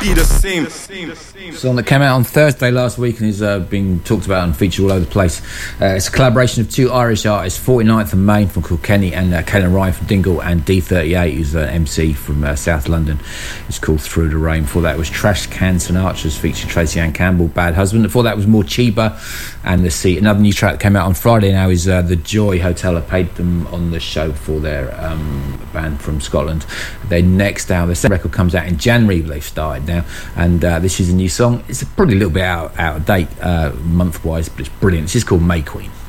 be the same. Song that came out on Thursday last week and is being talked about and featured all over the place. It's a collaboration of two Irish artists, 49th and Main from Kilkenny and Caelan Ryan from Dingle, and D38, who's an MC from South London. It's called Through the Rain. Before that was Trash Cans and Archers featuring Tracy Ann Campbell, Bad Husband. Before that was more Chiba and The Sea. Another new track that came out on Friday now is The Joy Hotel. I played them on the show for their band from Scotland. Their next album, their second record comes out in January, they've started now, and this is a new song. It's probably a little bit out of date month-wise, but it's brilliant. It's just called May Queen.